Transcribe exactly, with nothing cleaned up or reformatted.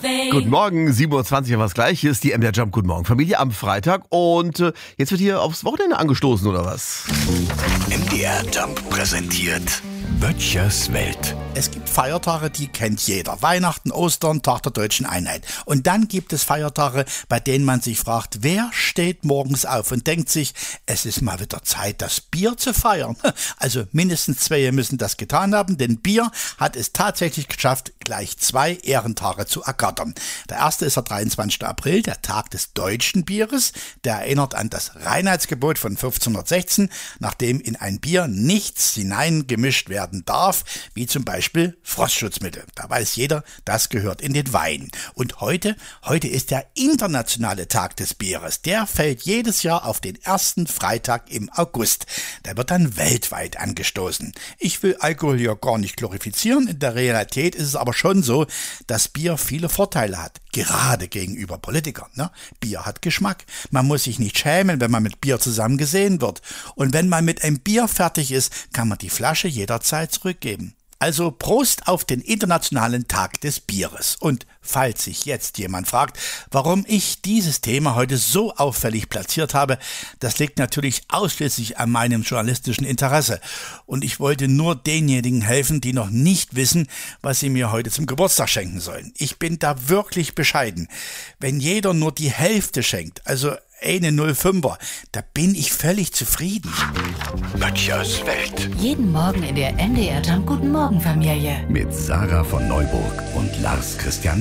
Guten Morgen, sieben Uhr zwanzig, was gleich. Hier ist die M D R Jump. Guten Morgen, Familie am Freitag. Und äh, jetzt wird hier aufs Wochenende angestoßen, oder was? M D R Jump präsentiert Böttchers Welt. Es gibt Feiertage, die kennt jeder. Weihnachten, Ostern, Tag der Deutschen Einheit. Und dann gibt es Feiertage, bei denen man sich fragt, wer steht morgens auf und denkt sich, es ist mal wieder Zeit, das Bier zu feiern. Also mindestens zwei müssen das getan haben, denn Bier hat es tatsächlich geschafft, gleich zwei Ehrentage zu ergattern. Der erste ist der dreiundzwanzigster April, der Tag des deutschen Bieres. Der erinnert an das Reinheitsgebot von fünfzehnhundertsechzehn, nachdem in ein Bier nichts hineingemischt werden darf, wie zum Beispiel Beispiel Frostschutzmittel. Da weiß jeder, das gehört in den Wein. Und heute, heute ist der internationale Tag des Bieres. Der fällt jedes Jahr auf den ersten Freitag im August. Der wird dann weltweit angestoßen. Ich will Alkohol hier gar nicht glorifizieren. In der Realität ist es aber schon so, dass Bier viele Vorteile hat. Gerade gegenüber Politikern. Ne? Bier hat Geschmack. Man muss sich nicht schämen, wenn man mit Bier zusammen gesehen wird. Und wenn man mit einem Bier fertig ist, kann man die Flasche jederzeit zurückgeben. Also Prost auf den Internationalen Tag des Bieres. Und falls sich jetzt jemand fragt, warum ich dieses Thema heute so auffällig platziert habe, das liegt natürlich ausschließlich an meinem journalistischen Interesse. Und ich wollte nur denjenigen helfen, die noch nicht wissen, was sie mir heute zum Geburtstag schenken sollen. Ich bin da wirklich bescheiden. Wenn jeder nur die Hälfte schenkt, also eine null fünfer, da bin ich völlig zufrieden. Böttchers Welt. Jeden Morgen in der M D R Jump. Guten Morgen, Familie. Mit Sarah von Neuburg und Lars Christian